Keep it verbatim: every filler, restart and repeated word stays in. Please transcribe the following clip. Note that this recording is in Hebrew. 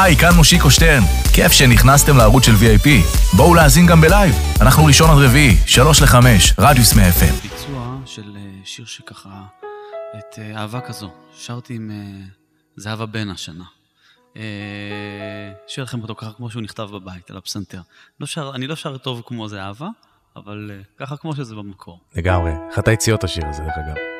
היי, כאן מושיקו שטרן. כיף שנכנסתם לערוץ של וי איי פי. בואו להאזין גם בלייב. אנחנו ראשון עד רביעי, שלוש לחמש, רדיוס מאה אף אם. ביצוע של שיר שככה, את אהבה כזו, שרתי עם זהבה בן השנה. שיר לכם אותו ככה כמו שהוא נכתב בבית, על הפסנתר. לא שר, אני לא שר טוב כמו זהבה, אבל ככה כמו שזה במקור. לגמרי. אחת היציאות השיר הזה, דרך אגב.